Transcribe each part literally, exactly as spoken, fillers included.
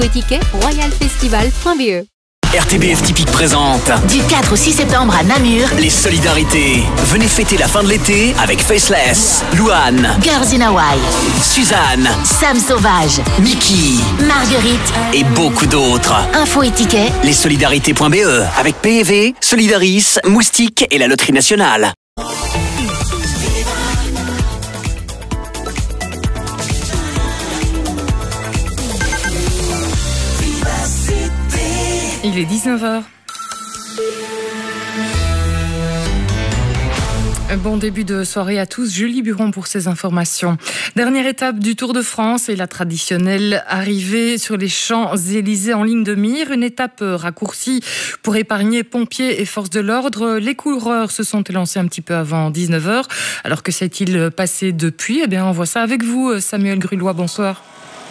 Ticket royal festival point b e. R T B F Typique présente du quatre au six septembre à Namur les solidarités. Venez fêter la fin de l'été avec Faceless, Louane, Girls in Hawaii, Suzanne, Sam Sauvage, Mickey, Marguerite et beaucoup d'autres. Info et tickets les solidarités point b e avec P E V, Solidaris, Moustique et la Loterie Nationale. Il est dix-neuf heures. Bon début de soirée à tous. Julie Buron pour ces informations. Dernière étape du Tour de France et la traditionnelle arrivée sur les Champs-Élysées en ligne de mire. Une étape raccourcie pour épargner pompiers et forces de l'ordre. Les coureurs se sont élancés un petit peu avant dix-neuf heures. Alors que s'est-il passé depuis ? Eh bien, on voit ça avec vous, Samuel Grulois. Bonsoir.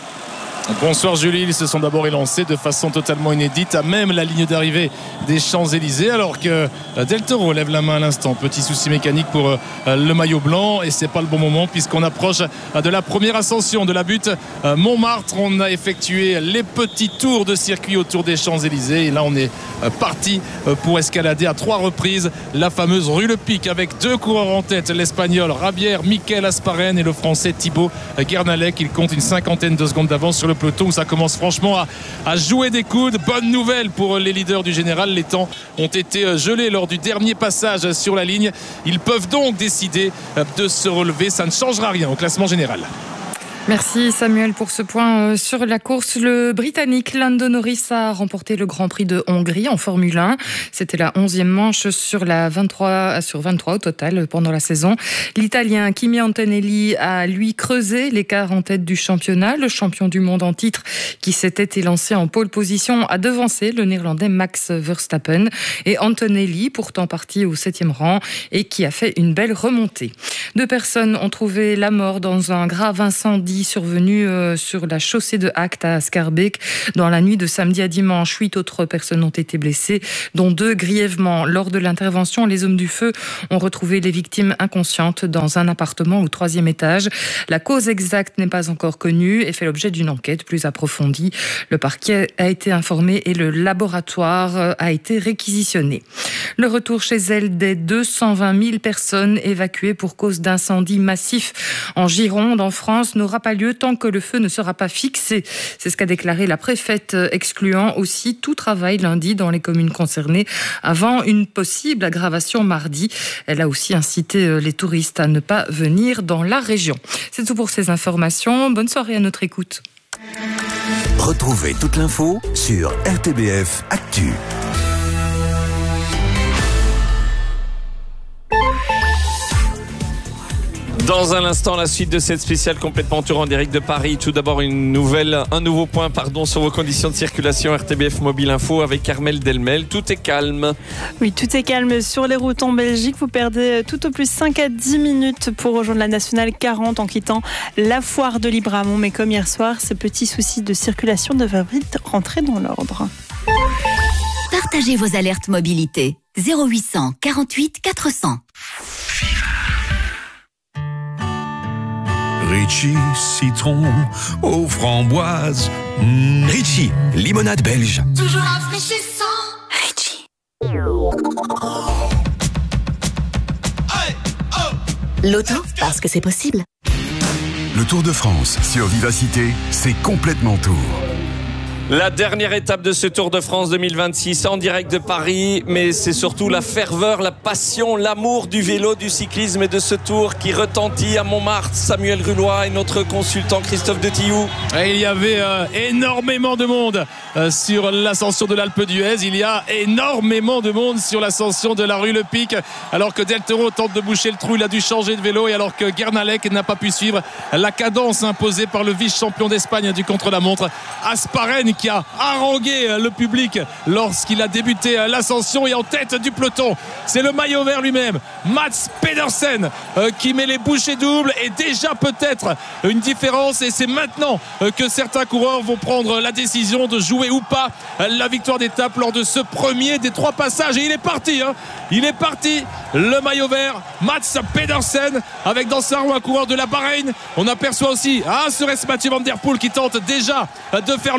Bonsoir Julie, ils se sont d'abord élancés de façon totalement inédite à même la ligne d'arrivée des Champs-Élysées, alors que Del Toro lève la main à l'instant. Petit souci mécanique pour le maillot blanc et c'est pas le bon moment puisqu'on approche de la première ascension de la butte Montmartre. On a effectué les petits tours de circuit autour des Champs-Élysées et là on est parti pour escalader à trois reprises la fameuse rue Le Pic avec deux coureurs en tête, l'Espagnol Rabière, Mikel Asparren et le Français Thibaut Guernalec. Il compte une cinquantaine de secondes d'avance sur le peloton où ça commence franchement à, à jouer des coudes. Bonne nouvelle pour les leaders du général, les temps ont été gelés lors du dernier passage sur la ligne. Ils peuvent donc décider de se relever, ça ne changera rien au classement général. Merci Samuel pour ce point sur la course. Le Britannique Lando Norris a remporté le Grand Prix de Hongrie en Formule un. C'était la onzième manche sur la vingt-trois, sur vingt-trois au total pendant la saison. L'Italien Kimi Antonelli a lui creusé l'écart en tête du championnat. Le champion du monde en titre qui s'était élancé en pole position a devancé le Néerlandais Max Verstappen. Et Antonelli, pourtant parti au septième rang et qui a fait une belle remontée. Deux personnes ont trouvé la mort dans un grave incendie survenu euh, sur la chaussée de Act à Schaerbeek dans la nuit de samedi à dimanche. Huit autres personnes ont été blessées, dont deux grièvement. Lors de l'intervention, les hommes du feu ont retrouvé les victimes inconscientes dans un appartement au troisième étage. La cause exacte n'est pas encore connue et fait l'objet d'une enquête plus approfondie. Le parquet a été informé et le laboratoire a été réquisitionné. Le retour chez elle des deux cent vingt mille personnes évacuées pour cause d'incendie massif en Gironde, en France, n'aura pas lieu tant que le feu ne sera pas fixé. C'est ce qu'a déclaré la préfète, excluant aussi tout travail lundi dans les communes concernées avant une possible aggravation mardi. Elle a aussi incité les touristes à ne pas venir dans la région. C'est tout pour ces informations. Bonne soirée à notre écoute. Retrouvez toute l'info sur R T B F Actu. Dans un instant, la suite de cette spéciale complètement tour en direct de Paris. Tout d'abord, une nouvelle, un nouveau point pardon, sur vos conditions de circulation. R T B F Mobile Info avec Carmel Delmel. Tout est calme. Oui, tout est calme sur les routes en Belgique. Vous perdez tout au plus cinq à dix minutes pour rejoindre la nationale quarante en quittant la foire de Libramont. Mais comme hier soir, ce petit souci de circulation devrait vite rentrer dans l'ordre. Partagez vos alertes mobilité. zéro huit cent quarante-huit quatre cents. Ritchie, citron aux framboises. Mmh. Ritchie, limonade belge. Toujours rafraîchissant. Ritchie. L'auto, parce que c'est possible. Le Tour de France sur Vivacité, c'est complètement tour. La dernière étape de ce Tour de France deux mille vingt-six en direct de Paris, mais c'est surtout la ferveur, la passion, l'amour du vélo, du cyclisme et de ce Tour qui retentit à Montmartre. Samuel Grulois et notre consultant Christophe de Tillou. Et il y avait euh, énormément de monde euh, sur l'ascension de l'Alpe d'Huez. Il y a énormément de monde sur l'ascension de la rue Le Pic. Alors que Del Toro tente de boucher le trou, il a dû changer de vélo. Et alors que Guernalec n'a pas pu suivre la cadence imposée par le vice-champion d'Espagne du contre-la-montre, Asparren, qui a harangué le public lorsqu'il a débuté l'ascension et en tête du peloton. C'est le maillot vert lui-même, Mats Pedersen, euh, qui met les bouchées doubles et déjà peut-être une différence. Et c'est maintenant euh, que certains coureurs vont prendre la décision de jouer ou pas la victoire d'étape lors de ce premier des trois passages. Et il est parti, hein. il est parti, le maillot vert, Mats Pedersen, avec dans sa roue un coureur de la Bahreïn. On aperçoit aussi, ah, serait-ce Mathieu Van Der Poel qui tente déjà de faire le bon alors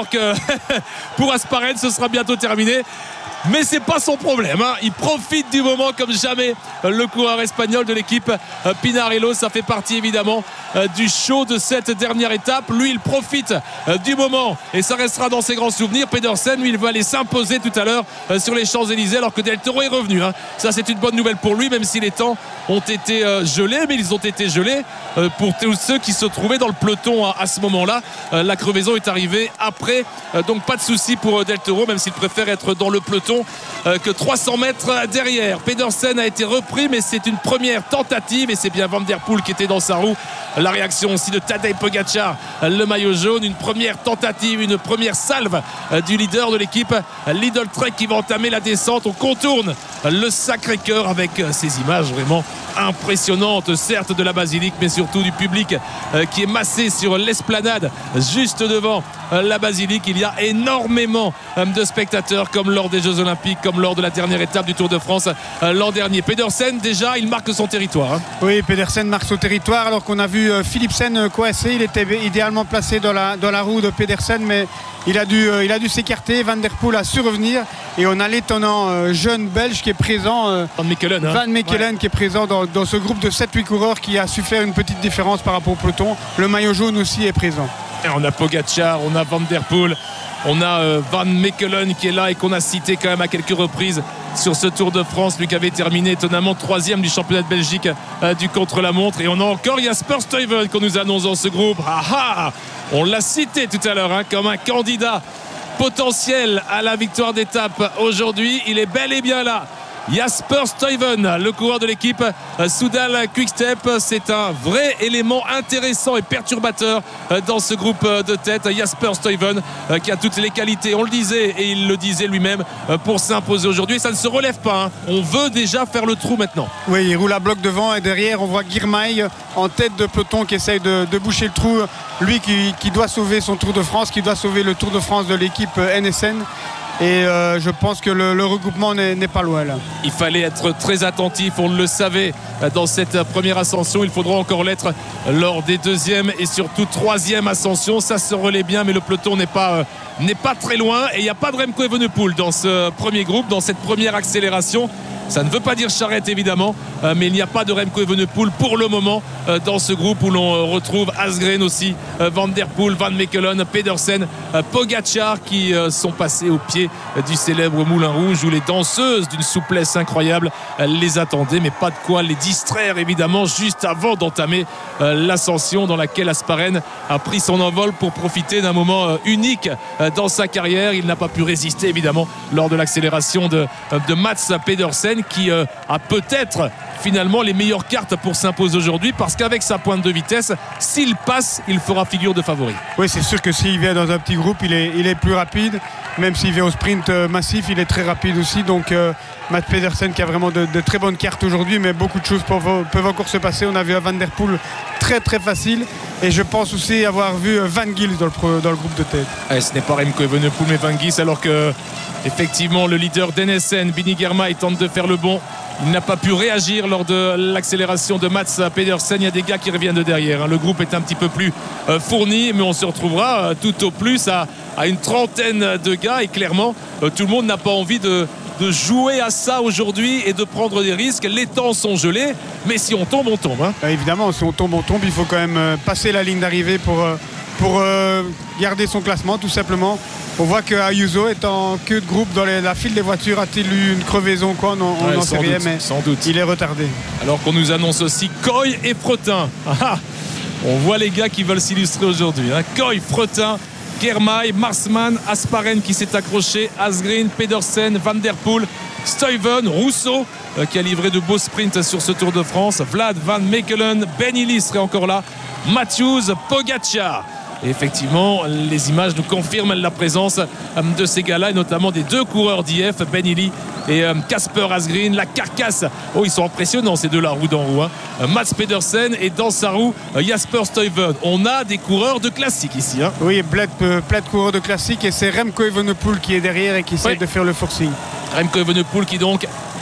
alors que pour Asparen ce sera bientôt terminé. Mais c'est pas son problème, hein. Il profite du moment comme jamais, le coureur espagnol de l'équipe Pinarello. Ça fait partie évidemment du show de cette dernière étape. Lui il profite du moment et ça restera dans ses grands souvenirs. Pedersen lui il va aller s'imposer tout à l'heure sur les Champs-Élysées alors que Del Toro est revenu, hein. Ça c'est une bonne nouvelle pour lui, même si les temps ont été gelés, mais ils ont été gelés pour tous ceux qui se trouvaient dans le peloton à ce moment-là. La crevaison est arrivée après, donc pas de souci pour Del Toro, même s'il préfère être dans le peloton que trois cents mètres derrière. Pedersen a été repris, mais c'est une première tentative et c'est bien Van Der Poel qui était dans sa roue. La réaction aussi de Tadej Pogačar, le maillot jaune, une première tentative, une première salve du leader de l'équipe Lidl Trek qui va entamer la descente. On contourne le Sacré-Cœur avec ces images vraiment impressionnantes, certes de la basilique, mais surtout du public qui est massé sur l'esplanade juste devant la basilique. Il y a énormément de spectateurs comme lors des Jeux Olympiques, comme lors de la dernière étape du Tour de France l'an dernier. Pedersen déjà il marque son territoire, hein. Oui, Pedersen marque son territoire alors qu'on a vu Philipsen coincé. Il était idéalement placé dans la, dans la roue de Pedersen, mais il a dû, il a dû s'écarter. Van Der Poel a su revenir et on a l'étonnant euh, jeune belge qui est présent, euh, Van Mechelen, hein. Van Mechelen ouais. qui est présent dans, dans ce groupe de sept huit coureurs qui a su faire une petite différence par rapport au peloton. Le maillot jaune aussi est présent. Et on a Pogačar, on a Van Der Poel, on a euh, Van Mechelen qui est là et qu'on a cité quand même à quelques reprises sur ce Tour de France, lui qui avait terminé étonnamment troisième du championnat de Belgique euh, du contre-la-montre. Et on a encore Jasper Stuyven qu'on nous annonce dans ce groupe. Ah ah, on l'a cité tout à l'heure, hein, comme un candidat potentiel à la victoire d'étape aujourd'hui. Il est bel et bien là. Jasper Stuyven, le coureur de l'équipe Soudal Quick-Step, c'est un vrai élément intéressant et perturbateur dans ce groupe de tête. Jasper Stuyven qui a toutes les qualités, on le disait et il le disait lui-même, pour s'imposer aujourd'hui. Ça ne se relève pas, hein. On veut déjà faire le trou maintenant. Oui, il roule à bloc devant et derrière on voit Girmay en tête de peloton qui essaye de, de boucher le trou. Lui qui, qui doit sauver son Tour de France, qui doit sauver le Tour de France de l'équipe N S N. Et euh, je pense que le, le regroupement n'est, n'est pas loin là. Il fallait être très attentif, on le savait dans cette première ascension. Il faudra encore l'être lors des deuxième et surtout troisième ascensions. Ça se relaie bien, mais le peloton n'est pas, euh, n'est pas très loin. Et il n'y a pas de Remco Evenepoel dans ce premier groupe, dans cette première accélération. Ça ne veut pas dire charrette évidemment, euh, mais il n'y a pas de Remco Evenepoel pour le moment euh, dans ce groupe où l'on euh, retrouve Asgreen aussi, euh, Van Der Poel, Van Mechelen, Pedersen, euh, Pogačar qui euh, sont passés au pied euh, du célèbre Moulin Rouge où les danseuses d'une souplesse incroyable euh, les attendaient, mais pas de quoi les distraire évidemment juste avant d'entamer euh, l'ascension dans laquelle Asparen a pris son envol pour profiter d'un moment euh, unique euh, dans sa carrière. Il n'a pas pu résister évidemment lors de l'accélération de, euh, de Mats Pedersen qui euh, a peut-être finalement les meilleures cartes pour s'imposer aujourd'hui, parce qu'avec sa pointe de vitesse, s'il passe, il fera figure de favori. Oui, c'est sûr que s'il vient dans un petit groupe, il est, il est plus rapide. Même s'il vient au sprint euh, massif, il est très rapide aussi. Donc euh, Mats Pedersen qui a vraiment de, de très bonnes cartes aujourd'hui, mais beaucoup de choses peuvent, peuvent encore se passer. On a vu à Van Der Poel très très facile, et je pense aussi avoir vu Van Gils dans le, dans le groupe de tête. Et ce n'est pas Remco Evenepoel mais Van Gils, alors que effectivement le leader d'N S N, Bini Girmay, tente de faire le bon. Il n'a pas pu réagir lors de l'accélération de Mats Pedersen. Il y a des gars qui reviennent de derrière, hein. Le groupe est un petit peu plus euh, fourni, mais on se retrouvera euh, tout au plus à, à une trentaine de gars, et clairement euh, tout le monde n'a pas envie de, de jouer à ça aujourd'hui et de prendre des risques. Les temps sont gelés, mais si on tombe, on tombe, hein. Bah, évidemment, si on tombe, on tombe. Il faut quand même euh, passer la ligne d'arrivée pour, euh, pour euh, garder son classement, tout simplement. On voit que Ayuso est en queue de groupe dans les, la file des voitures. A-t-il eu une crevaison quoi? On n'en ouais, sait rien, doute, mais sans doute. Il est retardé. Alors qu'on nous annonce aussi Koy et Fretin. Ah, on voit les gars qui veulent s'illustrer aujourd'hui, hein. Koy, Fretin, Girmay, Marsman, Asparen qui s'est accroché, Asgreen, Pedersen, Van Der Poel, Stuyven, Rousseau euh, qui a livré de beaux sprints sur ce Tour de France, Vlad, Van Mechelen, Ben Illy serait encore là, Matthews, Pogačar. Et effectivement, les images nous confirment la présence de ces gars-là, et notamment des deux coureurs d'I F, Ben Illy et Kasper Asgreen. La carcasse, oh, ils sont impressionnants ces deux-là, roue dans roue, hein. Mats Pedersen et dans sa roue Jasper Stuyven. On a des coureurs de classique ici, hein. Oui, plein de, plein de coureurs de classique, et c'est Remco Evenepoel qui est derrière et qui essaie oui. de faire le forcing. Remco Evenepoel qui donc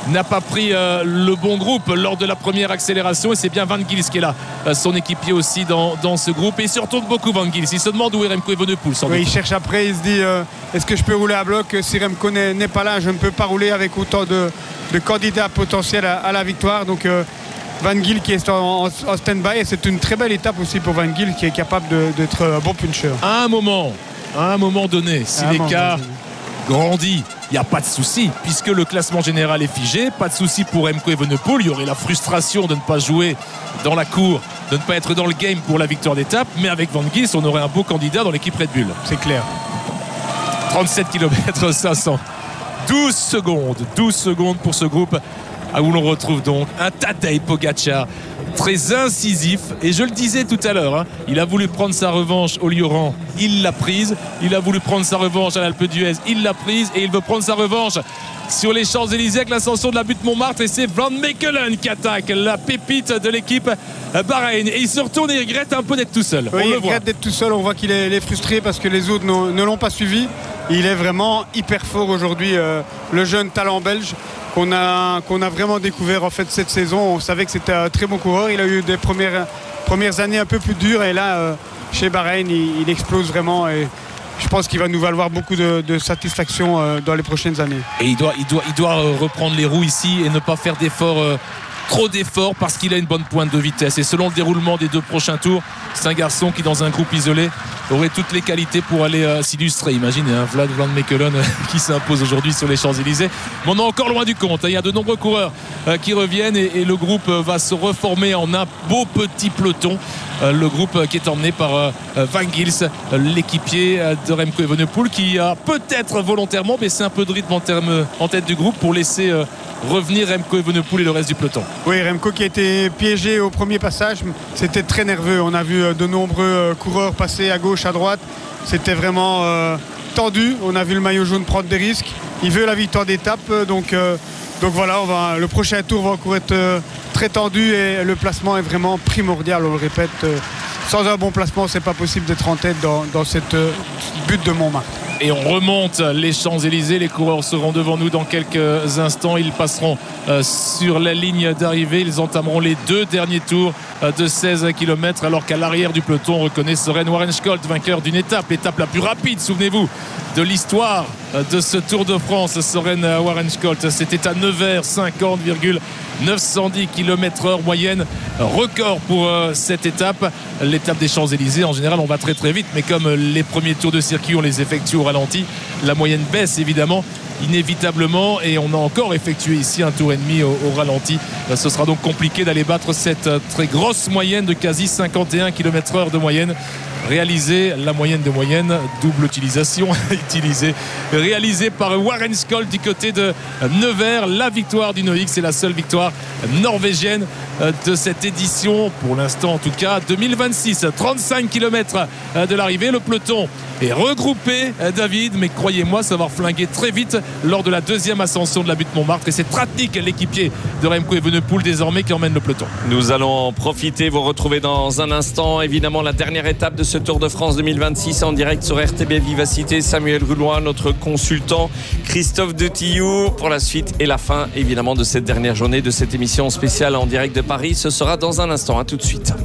n'a pas pris euh, le bon groupe lors de la première accélération et c'est bien Van Gils qui est là, euh, son équipier aussi dans, dans ce groupe et il se retourne beaucoup Van Gils, il se demande où est Remco Evenepoel sans oui, doute. Il cherche après, il se dit euh, est-ce que je peux rouler à bloc si Remco n'est, n'est pas là, je ne peux pas rouler avec autant de, de candidats potentiels à, à la victoire, donc euh, Van Gils qui est en, en, en stand-by et c'est une très belle étape aussi pour Van Gils qui est capable de, d'être un bon puncher. À un moment, à un moment donné, si l'écart grandit, il n'y a pas de souci puisque le classement général est figé, pas de souci pour Remco Evenepoel, il y aurait la frustration de ne pas jouer dans la cour, de ne pas être dans le game pour la victoire d'étape, mais avec Van Gils on aurait un beau candidat dans l'équipe Red Bull. C'est clair. trente-sept kilomètres cinq cents, douze secondes, douze secondes pour ce groupe où l'on retrouve donc un Tadej Pogačar très incisif et je le disais tout à l'heure, hein, il a voulu prendre sa revanche au Lioran, il l'a prise, il a voulu prendre sa revanche à l'Alpe d'Huez, il l'a prise et il veut prendre sa revanche sur les Champs-Élysées avec l'ascension de la butte Montmartre et c'est Van Mechelen qui attaque, la pépite de l'équipe Bahreïn et il se retourne et il regrette un peu d'être tout seul. Oui, on il le voit. regrette d'être tout seul, on voit qu'il est, il est frustré parce que les autres ne, ne l'ont pas suivi. Il est vraiment hyper fort aujourd'hui, euh, le jeune talent belge qu'on a, qu'on a vraiment découvert en fait cette saison. On savait que c'était un très bon coureur, il a eu des premières, premières années un peu plus dures et là euh, chez Bahreïn il, il explose vraiment et je pense qu'il va nous valoir beaucoup de, de satisfaction euh, dans les prochaines années. Et il doit, il doit, il doit euh, reprendre les roues ici et ne pas faire d'efforts, euh, trop d'efforts parce qu'il a une bonne pointe de vitesse. Et selon le déroulement des deux prochains tours, c'est un garçon qui dans un groupe isolé aurait toutes les qualités pour aller euh, s'illustrer. Imaginez hein, Vlad Van Mechelen euh, qui s'impose aujourd'hui sur les Champs-Élysées. Mais on est encore loin du compte. Hein. Il y a de nombreux coureurs euh, qui reviennent et, et le groupe euh, va se reformer en un beau petit peloton. Euh, le groupe euh, qui est emmené par euh, Van Gils, euh, l'équipier euh, de Remco Evenepoel qui a peut-être volontairement baissé un peu de rythme en, terme, en tête du groupe pour laisser euh, revenir Remco Evenepoel et le reste du peloton. Oui, Remco qui a été piégé au premier passage, c'était très nerveux. On a vu euh, de nombreux euh, coureurs passer à gauche, à droite. C'était vraiment euh, tendu. On a vu le maillot jaune prendre des risques. Il veut la victoire d'étape. Donc, euh, donc voilà, on va, le prochain tour va encore être euh, très tendu et le placement est vraiment primordial. On le répète, euh, sans un bon placement, c'est pas possible d'être en tête dans, dans cette euh, butte de Montmartre. Et on remonte les Champs-Élysées, les coureurs seront devant nous dans quelques instants, ils passeront euh, sur la ligne d'arrivée, ils entameront les deux derniers tours euh, de seize kilomètres alors qu'à l'arrière du peloton on reconnaît Søren Warenskjold, vainqueur d'une étape, l'étape la plus rapide, souvenez-vous, de l'histoire euh, de ce Tour de France. Søren Warenskjold, c'était à neuf heures cinquante virgule neuf cent dix kilomètres heure moyenne, record pour euh, cette étape. L'étape des Champs-Élysées, en général on va très très vite, mais comme euh, les premiers tours de circuit on les effectue au ralenti, la moyenne baisse évidemment inévitablement et on a encore effectué ici un tour et demi au, au ralenti. Euh, ce sera donc compliqué d'aller battre cette euh, très grosse moyenne de quasi cinquante et un kilomètres heure de moyenne réalisée, la moyenne de moyenne, double utilisation utilisée, réalisée par Warenskjold du côté de Nevers. La victoire du Noix, c'est la seule victoire norvégienne de cette édition, pour l'instant en tout cas, deux mille vingt-six, trente-cinq kilomètres de l'arrivée. Le peloton est regroupé, David, mais croyez-moi, ça va flinguer très vite lors de la deuxième ascension de la butte Montmartre et c'est Tratnik, l'équipier de Remco Evenepoel désormais, qui emmène le peloton. Nous allons en profiter, vous retrouver dans un instant évidemment la dernière étape de ce Tour de France deux mille vingt-six en direct sur R T B Vivacité. Samuel Roulois, notre consultant, Christophe Detillou pour la suite et la fin évidemment de cette dernière journée de cette émission spéciale en direct de Paris. Ce sera dans un instant, à tout de suite.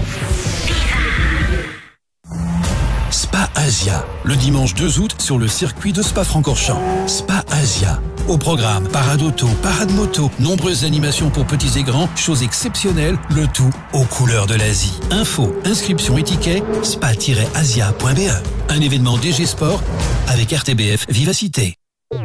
Spa Asia, le dimanche deux août sur le circuit de Spa-Francorchamps. Spa Asia. Au programme, parade auto, parade moto, nombreuses animations pour petits et grands, choses exceptionnelles, le tout aux couleurs de l'Asie. Info, inscription et ticket, spa tiret asia point b e. Un événement D G Sport avec R T B F Vivacité.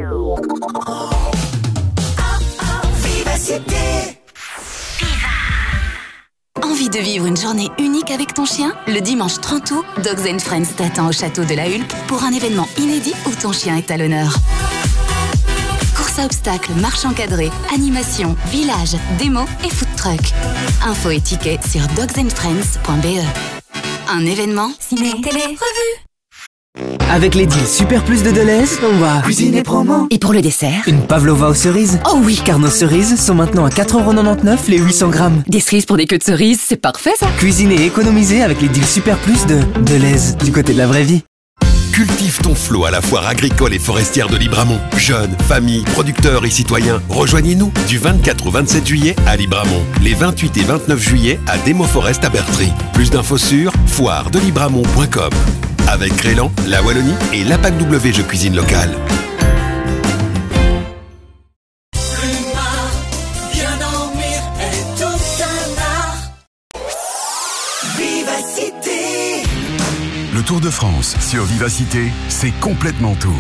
Envie de vivre une journée unique avec ton chien? Le dimanche trente août, Dogs and Friends t'attend au château de la Hulpe pour un événement inédit où ton chien est à l'honneur. Course à obstacles, marche encadrée, animation, village, démo et food truck. Infos et tickets sur dogs and friends point b e. Un événement ciné, télé, revue. Avec les deals Super Plus de Deleuze, on va cuisiner promo. Et pour le dessert? Une pavlova aux cerises. Oh oui! Car nos cerises sont maintenant à quatre euros quatre-vingt-dix-neuf les huit cents grammes. Des cerises pour des queues de cerises, c'est parfait ça! Cuisiner et économiser avec les deals Super Plus de Deleuze, du côté de la vraie vie. Cultive ton flot à la foire agricole et forestière de Libramont. Jeunes, familles, producteurs et citoyens, rejoignez-nous du vingt-quatre au vingt-sept juillet à Libramont. Les vingt-huit et vingt-neuf juillet à Demo Forest à Bertry. Plus d'infos sur foire de libramont point com. Avec Crélan, la Wallonie et l'A P A C W Jeux Cuisine Locale. Le Tour de France sur Vivacité, c'est complètement tour.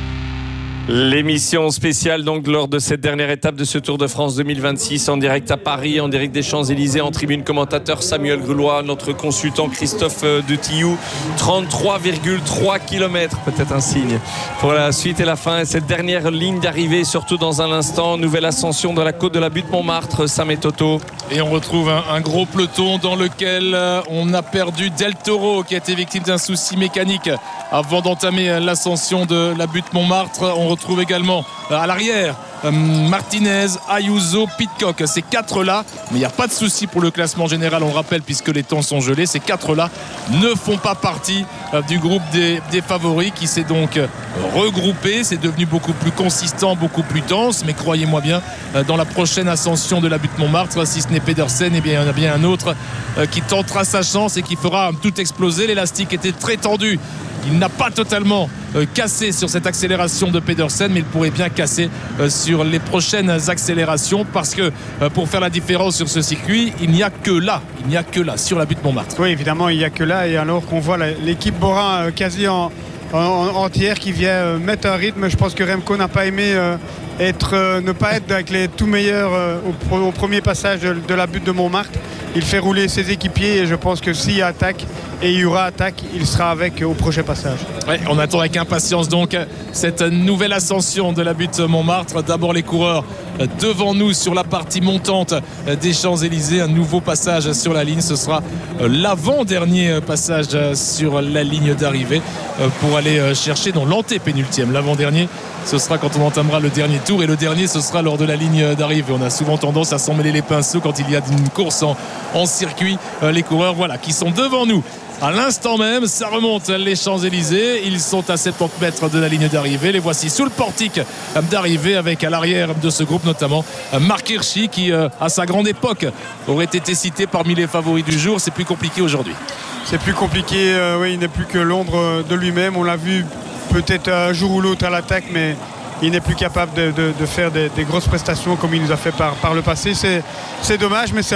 L'émission spéciale donc lors de cette dernière étape de ce Tour de France deux mille vingt-six en direct à Paris, en direct des Champs-Élysées, en tribune commentateur Samuel Grulois, notre consultant Christophe de Tillou. trente-trois virgule trois kilomètres, peut-être un signe pour la suite et la fin. Et cette dernière ligne d'arrivée, surtout dans un instant, nouvelle ascension de la côte de la butte Montmartre, Sam et Toto. Et on retrouve un, un gros peloton dans lequel on a perdu Del Toro qui a été victime d'un souci mécanique avant d'entamer l'ascension de la butte Montmartre. On retrouve également à l'arrière Martinez, Ayuso, Pidcock. Ces quatre-là, mais il n'y a pas de souci pour le classement général, on le rappelle, puisque les temps sont gelés. Ces quatre-là ne font pas partie du groupe des, des favoris qui s'est donc regroupé. C'est devenu beaucoup plus consistant, beaucoup plus dense. Mais croyez-moi bien, dans la prochaine ascension de la butte Montmartre, si ce n'est Pedersen, eh bien, il y en a bien un autre qui tentera sa chance et qui fera tout exploser. L'élastique était très tendu. Il n'a pas totalement euh, cassé sur cette accélération de Pedersen, mais il pourrait bien casser euh, sur les prochaines accélérations parce que euh, pour faire la différence sur ce circuit, il n'y a que là, il n'y a que là sur la butte Montmartre. Oui, évidemment, il n'y a que là. Et alors qu'on voit la, l'équipe Borin euh, quasi en, en, en entière qui vient euh, mettre un rythme, je pense que Remco n'a pas aimé euh, être, euh, ne pas être avec les tout meilleurs euh, au, au premier passage de, de la butte de Montmartre. Il fait rouler ses équipiers et je pense que s'il y a attaque et il y aura attaque, il sera avec au prochain passage. Ouais, on attend avec impatience donc cette nouvelle ascension de la butte Montmartre. D'abord les coureurs devant nous sur la partie montante des Champs-Élysées. Un nouveau passage sur la ligne. Ce sera l'avant-dernier passage sur la ligne d'arrivée pour aller chercher dans l'antépénultième. L'avant-dernier, ce sera quand on entamera le dernier tour et le dernier, ce sera lors de la ligne d'arrivée. On a souvent tendance à s'en mêler les pinceaux quand il y a une course en, en circuit. Les coureurs, voilà, qui sont devant nous. À l'instant même, ça remonte les Champs-Élysées. Ils sont à soixante-dix mètres de la ligne d'arrivée. Les voici sous le portique d'arrivée avec à l'arrière de ce groupe notamment Marc Hirschi qui, à sa grande époque, aurait été cité parmi les favoris du jour. C'est plus compliqué aujourd'hui. C'est plus compliqué, euh, oui, il n'est plus que l'ombre de lui-même. On l'a vu peut-être un jour ou l'autre à l'attaque, mais il n'est plus capable de, de, de faire des, des grosses prestations comme il nous a fait par, par le passé. C'est, c'est dommage, mais c'est